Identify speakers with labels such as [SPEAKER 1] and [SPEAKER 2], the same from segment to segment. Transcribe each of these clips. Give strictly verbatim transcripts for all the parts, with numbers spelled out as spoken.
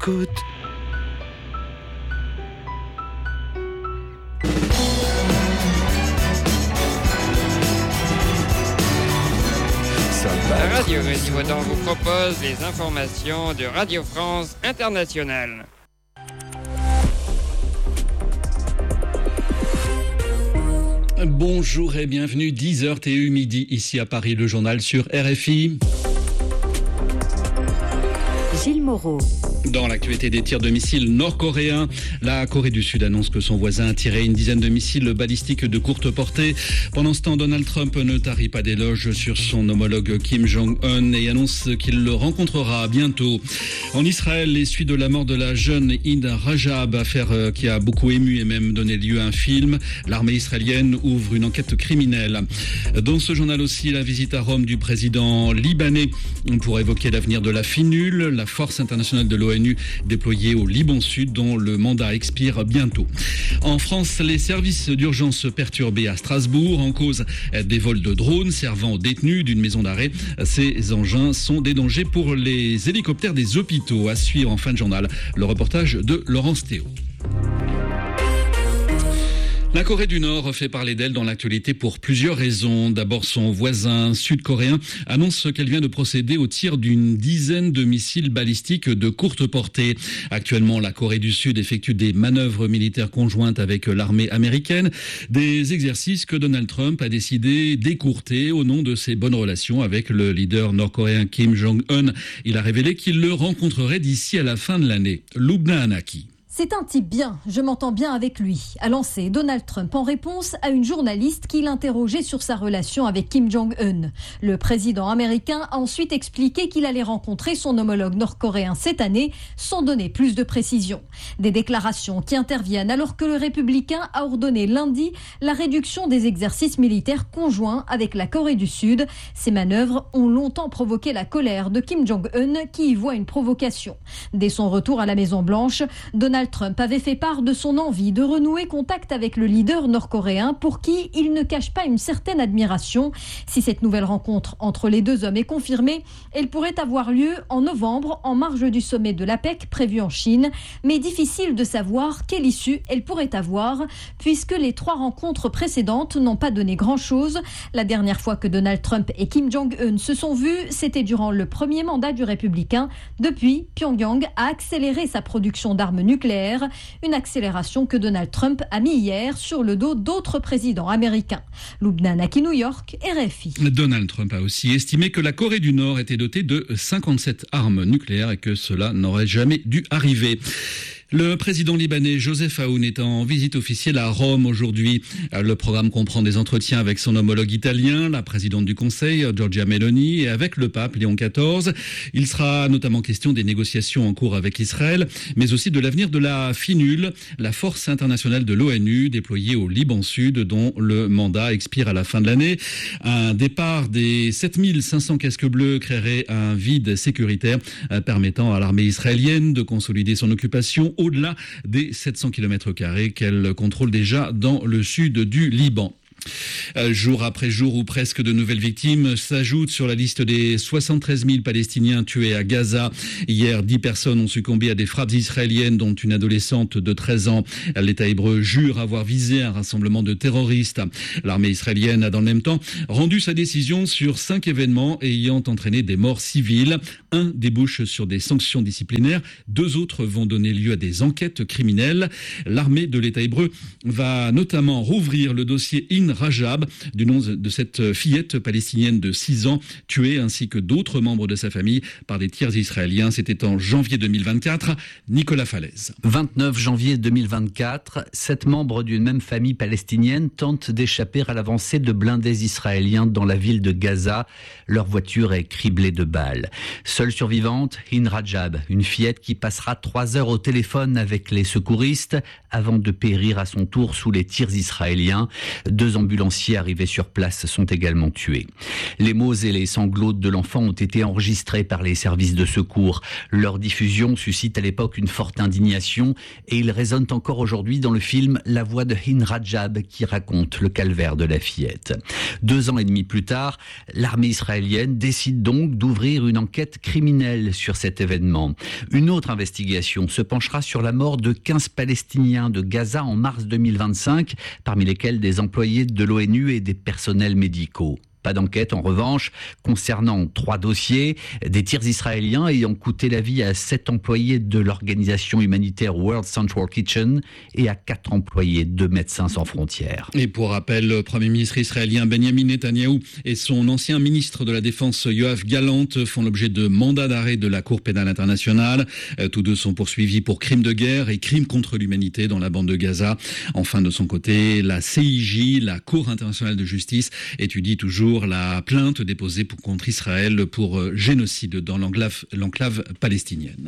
[SPEAKER 1] Écoute.
[SPEAKER 2] La radio Résidant vous propose les informations de Radio France Internationale.
[SPEAKER 3] Bonjour et bienvenue, dix heures T U midi, ici à Paris, le journal sur R F I.
[SPEAKER 4] Gilles Moreau.
[SPEAKER 3] Dans l'actualité des tirs de missiles nord-coréens, la Corée du Sud annonce que son voisin a tiré une dizaine de missiles balistiques de courte portée. Pendant ce temps, Donald Trump ne tarit pas d'éloges sur son homologue Kim Jong-un et annonce qu'il le rencontrera bientôt. En Israël, les suites de la mort de la jeune Hind Rajab, affaire qui a beaucoup ému et même donné lieu à un film, l'armée israélienne ouvre une enquête criminelle. Dans ce journal aussi, la visite à Rome du président libanais pour évoquer l'avenir de la FINUL, la force internationale de l'O N U déployée au Liban Sud dont le mandat expire bientôt. En France, les services d'urgence perturbés à Strasbourg en cause des vols de drones servant aux détenus d'une maison d'arrêt. Ces engins sont des dangers pour les hélicoptères des hôpitaux. À suivre en fin de journal, le reportage de Laurence Théo. La Corée du Nord fait parler d'elle dans l'actualité pour plusieurs raisons. D'abord, son voisin sud-coréen annonce qu'elle vient de procéder au tir d'une dizaine de missiles balistiques de courte portée. Actuellement, la Corée du Sud effectue des manœuvres militaires conjointes avec l'armée américaine, des exercices que Donald Trump a décidé d'écourter au nom de ses bonnes relations avec le leader nord-coréen Kim Jong-un. Il a révélé qu'il le rencontrerait d'ici à la fin de l'année. Lubna Anaki.
[SPEAKER 5] C'est un type bien, je m'entends bien avec lui, a lancé Donald Trump en réponse à une journaliste qui l'interrogeait sur sa relation avec Kim Jong-un. Le président américain a ensuite expliqué qu'il allait rencontrer son homologue nord-coréen cette année, sans donner plus de précisions. Des déclarations qui interviennent alors que le républicain a ordonné lundi la réduction des exercices militaires conjoints avec la Corée du Sud. Ces manœuvres ont longtemps provoqué la colère de Kim Jong-un qui y voit une provocation. Dès son retour à la Maison-Blanche, Donald Trump avait fait part de son envie de renouer contact avec le leader nord-coréen pour qui il ne cache pas une certaine admiration. Si cette nouvelle rencontre entre les deux hommes est confirmée, elle pourrait avoir lieu en novembre en marge du sommet de l'APEC prévu en Chine. Mais difficile de savoir quelle issue elle pourrait avoir puisque les trois rencontres précédentes n'ont pas donné grand-chose. La dernière fois que Donald Trump et Kim Jong-un se sont vus, c'était durant le premier mandat du républicain. Depuis, Pyongyang a accéléré sa production d'armes nucléaires. Une accélération que Donald Trump a mis hier sur le dos d'autres présidents américains. Lubna Anaki, New York, R F I.
[SPEAKER 3] Donald Trump a aussi estimé que la Corée du Nord était dotée de cinquante-sept armes nucléaires et que cela n'aurait jamais dû arriver. Le président libanais Joseph Aoun est en visite officielle à Rome aujourd'hui. Le programme comprend des entretiens avec son homologue italien, la présidente du Conseil, Giorgia Meloni, et avec le pape Léon quatorze. Il sera notamment question des négociations en cours avec Israël, mais aussi de l'avenir de la FINUL, la force internationale de l'O N U déployée au Liban Sud, dont le mandat expire à la fin de l'année. Un départ des sept mille cinq cents casques bleus créerait un vide sécuritaire permettant à l'armée israélienne de consolider son occupation au-delà des sept cents kilomètres carrés qu'elle contrôle déjà dans le sud du Liban. Euh, jour après jour ou presque, de nouvelles victimes s'ajoutent sur la liste des soixante-treize mille Palestiniens tués à Gaza. Hier, dix personnes ont succombé à des frappes israéliennes, dont une adolescente de treize ans. L'État hébreu jure avoir visé un rassemblement de terroristes. L'armée israélienne a dans le même temps rendu sa décision sur cinq événements ayant entraîné des morts civiles. Un débouche sur des sanctions disciplinaires, deux autres vont donner lieu à des enquêtes criminelles. L'armée de l'État hébreu va notamment rouvrir le dossier In Rajab, du nom de cette fillette palestinienne de six ans, tuée ainsi que d'autres membres de sa famille par des tirs israéliens. C'était en janvier deux mille vingt-quatre. Nicolas Falaise.
[SPEAKER 6] vingt-neuf janvier deux mille vingt-quatre, sept membres d'une même famille palestinienne tentent d'échapper à l'avancée de blindés israéliens dans la ville de Gaza. Leur voiture est criblée de balles. Seule survivante, Hind Rajab, une fillette qui passera trois heures au téléphone avec les secouristes avant de périr à son tour sous les tirs israéliens. Deux ambulanciers arrivés sur place sont également tués. Les mots et les sanglots de l'enfant ont été enregistrés par les services de secours. Leur diffusion suscite à l'époque une forte indignation et ils résonnent encore aujourd'hui dans le film La voix de Hind Rajab qui raconte le calvaire de la fillette. Deux ans et demi plus tard, l'armée israélienne décide donc d'ouvrir une enquête criminelle sur cet événement. Une autre investigation se penchera sur la mort de quinze Palestiniens de Gaza en mars deux mille vingt-cinq, parmi lesquels des employés de l'ONU et des personnels médicaux. Pas d'enquête, en revanche, concernant trois dossiers, des tirs israéliens ayant coûté la vie à sept employés de l'organisation humanitaire World Central Kitchen et à quatre employés de Médecins sans frontières.
[SPEAKER 3] Et pour rappel, le Premier ministre israélien Benjamin Netanyahou et son ancien ministre de la Défense Yoav Gallant font l'objet de mandats d'arrêt de la Cour pénale internationale. Tous deux sont poursuivis pour crimes de guerre et crimes contre l'humanité dans la bande de Gaza. Enfin, de son côté, la C I J, la Cour internationale de justice, étudie toujours la plainte déposée contre Israël pour génocide dans l'enclave, l'enclave palestinienne.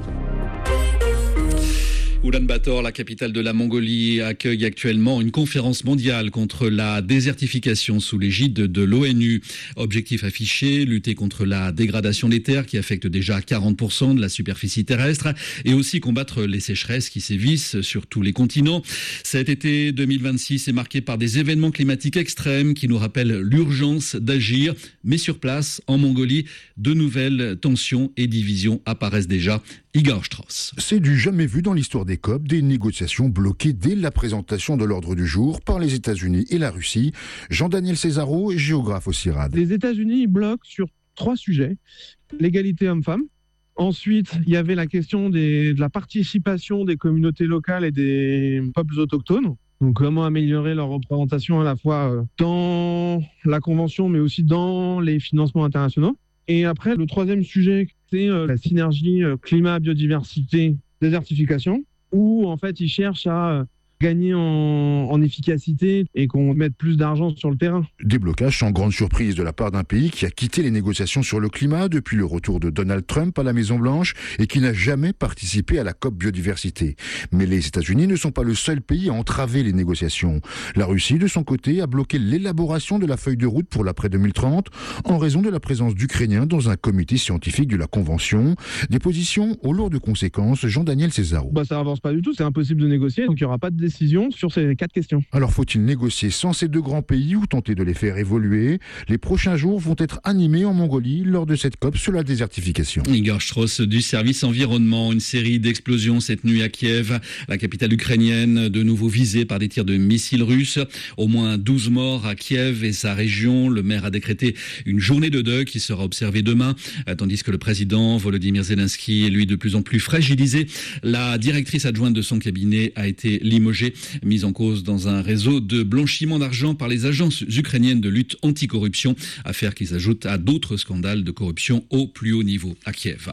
[SPEAKER 3] Oulan-Bator, la capitale de la Mongolie, accueille actuellement une conférence mondiale contre la désertification sous l'égide de l'ONU. Objectif affiché, lutter contre la dégradation des terres qui affecte déjà quarante pour cent de la superficie terrestre et aussi combattre les sécheresses qui sévissent sur tous les continents. Cet été deux mille vingt-six est marqué par des événements climatiques extrêmes qui nous rappellent l'urgence d'agir. Mais sur place, en Mongolie, de nouvelles tensions et divisions apparaissent déjà. Igor Strauss.
[SPEAKER 1] C'est du jamais vu dans l'histoire des COP, des négociations bloquées dès la présentation de l'ordre du jour par les États-Unis et la Russie. Jean-Daniel Césaro, géographe au CIRAD.
[SPEAKER 4] Les États-Unis bloquent sur trois sujets. L'égalité homme-femme. Ensuite, il y avait la question des, de la participation des communautés locales et des peuples autochtones. Donc, comment améliorer leur représentation à la fois dans la Convention, mais aussi dans les financements internationaux. Et après, le troisième sujet, c'est la synergie climat-biodiversité, désertification, où en fait, ils cherchent à gagner en, en efficacité et qu'on mette plus d'argent sur le terrain.
[SPEAKER 1] Déblocage sans grande surprise de la part d'un pays qui a quitté les négociations sur le climat depuis le retour de Donald Trump à la Maison-Blanche et qui n'a jamais participé à la COP biodiversité. Mais les États-Unis ne sont pas le seul pays à entraver les négociations. La Russie, de son côté, a bloqué l'élaboration de la feuille de route pour l'après deux mille trente en raison de la présence d'Ukrainiens dans un comité scientifique de la Convention. Des positions aux lourdes conséquences. Jean-Daniel Césaro.
[SPEAKER 4] Bah, ça avance pas du tout, c'est impossible de négocier, donc il n'y aura pas de décision sur ces quatre questions.
[SPEAKER 1] Alors faut-il négocier sans ces deux grands pays ou tenter de les faire évoluer? Les prochains jours vont être animés en Mongolie lors de cette COP sur la désertification.
[SPEAKER 3] Igor Strauss du service environnement. Une série d'explosions cette nuit à Kiev, la capitale ukrainienne, de nouveau visée par des tirs de missiles russes. Au moins douze morts à Kiev et sa région. Le maire a décrété une journée de deuil qui sera observée demain, tandis que le président Volodymyr Zelensky est lui de plus en plus fragilisé. La directrice adjointe de son cabinet a été limogée, mise en cause dans un réseau de blanchiment d'argent par les agences ukrainiennes de lutte anticorruption, affaire qui s'ajoute à d'autres scandales de corruption au plus haut niveau à Kiev.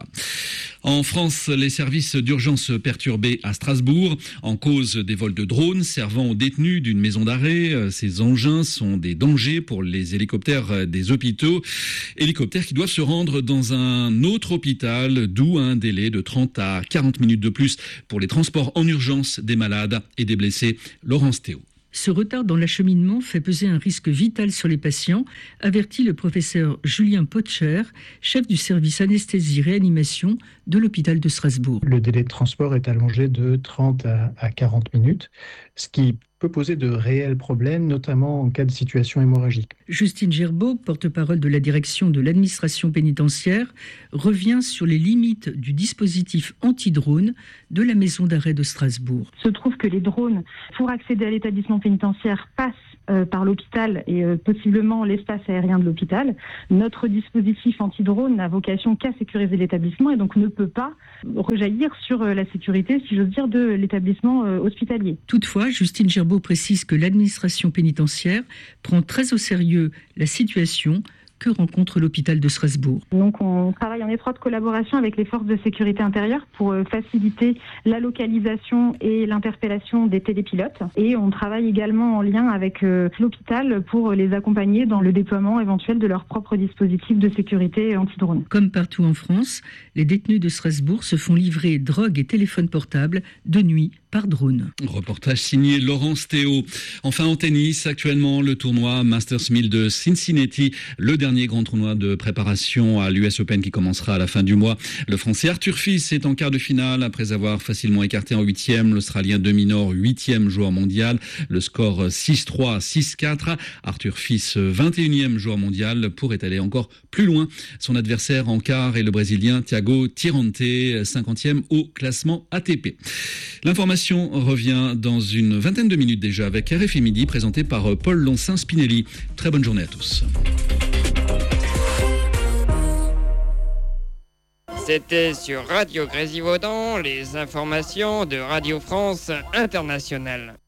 [SPEAKER 3] En France, les services d'urgence perturbés à Strasbourg, en cause des vols de drones servant aux détenus d'une maison d'arrêt. Ces engins sont des dangers pour les hélicoptères des hôpitaux, hélicoptères qui doivent se rendre dans un autre hôpital, d'où un délai de trente à quarante minutes de plus pour les transports en urgence des malades et des blessés. Laurence Théo.
[SPEAKER 7] Ce retard dans l'acheminement fait peser un risque vital sur les patients, avertit le professeur Julien Potcher, chef du service anesthésie-réanimation de l'hôpital de Strasbourg.
[SPEAKER 8] Le délai de transport est allongé de trente à quarante minutes, ce qui peut poser de réels problèmes, notamment en cas de situation hémorragique.
[SPEAKER 7] Justine Gerbeau, porte-parole de la direction de l'administration pénitentiaire, revient sur les limites du dispositif anti-drone de la maison d'arrêt de Strasbourg.
[SPEAKER 9] Il se trouve que les drones, pour accéder à l'établissement pénitentiaire, passent euh, par l'hôpital et euh, possiblement l'espace aérien de l'hôpital. Notre dispositif anti-drone n'a vocation qu'à sécuriser l'établissement et donc ne peut pas rejaillir sur euh, la sécurité, si j'ose dire, de l'établissement euh, hospitalier.
[SPEAKER 7] Toutefois, Justine Gerbeau précise que l'administration pénitentiaire prend très au sérieux la situation que rencontre l'hôpital de Strasbourg.
[SPEAKER 9] Donc on travaille en étroite collaboration avec les forces de sécurité intérieure pour faciliter la localisation et l'interpellation des télépilotes. Et on travaille également en lien avec euh, l'hôpital pour les accompagner dans le déploiement éventuel de leur propre dispositif de sécurité anti-drone.
[SPEAKER 7] Comme partout en France, les détenus de Strasbourg se font livrer drogue et téléphone portable de nuit par par drone.
[SPEAKER 3] Reportage signé Laurence Théo. Enfin en tennis, actuellement le tournoi Masters mille de Cincinnati, le dernier grand tournoi de préparation à l'U S Open qui commencera à la fin du mois. Le Français Arthur Fils est en quart de finale après avoir facilement écarté en huitième l'Australien de Minaur, huitième joueur mondial. Le score six trois, six quatre. Arthur Fils, vingt et unième joueur mondial, pourrait aller encore plus loin. Son adversaire en quart est le Brésilien Thiago Tirante, cinquantième au classement A T P. L'information revient dans une vingtaine de minutes déjà avec R F I Midi, présenté par Paul Loncin-Spinelli. Très bonne journée à tous.
[SPEAKER 2] C'était sur Radio Grésivaudan, les informations de Radio France Internationale.